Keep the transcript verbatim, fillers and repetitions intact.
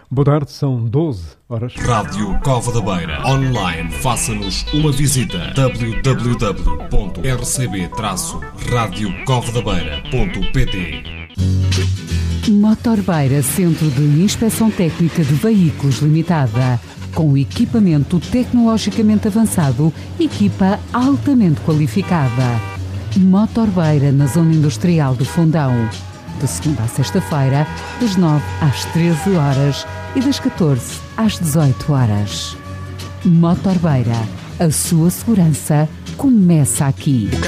Boa tarde, são doze horas. Rádio Cova da Beira. Online, faça-nos uma visita. w w w ponto r c b traço radio cova da beira ponto p t. Motorbeira, Centro de Inspeção Técnica de Veículos Limitada. Com equipamento tecnologicamente avançado, equipa altamente qualificada. Motorbeira, na Zona Industrial do Fundão. De segunda a sexta-feira, das nove às treze horas e das catorze às dezoito horas. Motorbeira, a sua segurança começa aqui.